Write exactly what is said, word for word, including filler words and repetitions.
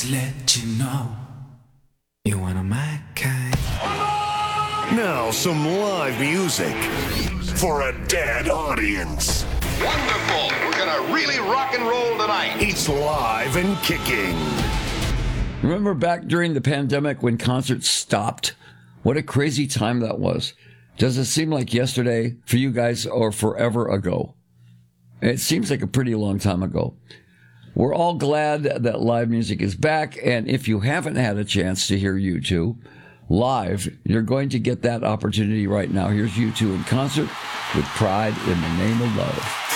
just let you know you're one of my kind. Now, some live music for a dead audience. Wonderful. We're going to really rock and roll tonight. It's live and kicking. Remember back during the pandemic when concerts stopped? What a crazy time that was. Does it seem like yesterday for you guys or forever ago? It seems like a pretty long time ago. We're all glad that live music is back, and if you haven't had a chance to hear U two live, you're going to get that opportunity right now. Here's U two in concert with Pride in the Name of Love.